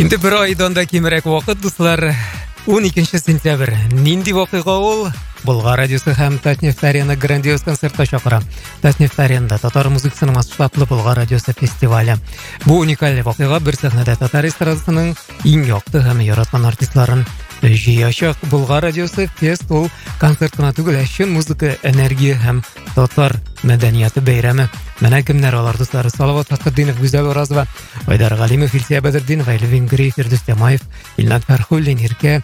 Инде бер айдан да кемерәк вакыт, дуслар. 12 сентябрь. Нинди вакыйга ул? Болгар радиосы һәм Татнефть Арена грандиоз концертка чакыра. Татнефть Аренада татар музыкасының масштаблы Болгар радиосы фестивале. Бу уникаль вакыйга бер сәхнәдә татар эстрадасының иң якты һәм яраткан артистларын җыячак. Болгар радиосы фест ул концерт кына түгел, чын музыка, энергия һәм татар мәдәнияте бәйрәме. Менә кемнәр алар, дуслар? Салават Фәхретдинов, Гүзәл Уразова, Айдар Галимов, Илсия Бәдретдинов, Эльвин Грей, Фирдүс Тямаев, Илнат Фәрхуллин, Иркә